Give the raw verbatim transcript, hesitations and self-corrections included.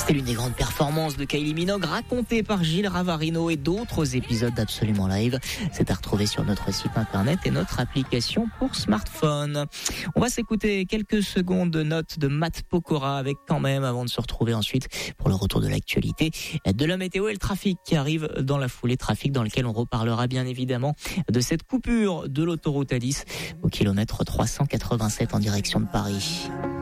C'était l'une des grandes performances de Kylie Minogue racontée par Gilles Ravarino et d'autres épisodes d'Absolument Live. C'est à retrouver sur notre site internet et notre application pour smartphone. On va s'écouter quelques secondes de notes de Matt Pokora avec quand même avant de se retrouver ensuite pour le retour de l'actualité, de la météo et le trafic qui arrive dans la foulée, trafic dans lequel on reparlera bien évidemment de cette coupure de l'autoroute A dix au kilomètre trois cent quatre-vingt-sept en direction de Paris.